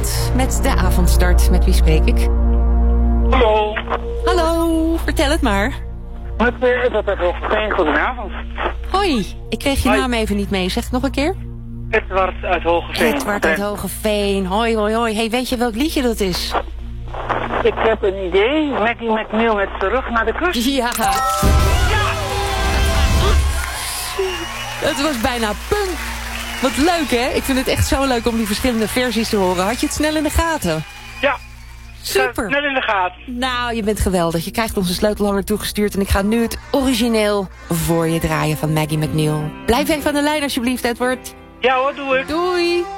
Zandvoort met de avondstart. Met wie spreek ik? Hallo. Hallo, vertel het maar. Met Edward uit Hoogeveen, goedenavond. Hoi, ik kreeg je Hoi. naam even niet mee. Zeg het nog een keer. Edward uit Hoogeveen. Edward uit Hoogeveen. Hoi, hoi, hoi. Hey, weet je welk liedje dat is? Ik heb een idee. Maggie McNeil met Terug naar de Kust. Ja. Het was bijna punk. Wat leuk, hè? Ik vind het echt zo leuk om die verschillende versies te horen. Had je het snel in de gaten? Ja. Super. Net in de gaten. Nou, je bent geweldig. Je krijgt onze sleutelhanger toegestuurd. En ik ga nu het origineel voor je draaien van Maggie McNeil. Blijf even aan de lijn alsjeblieft, Edward. Ja hoor, doe ik. Doei.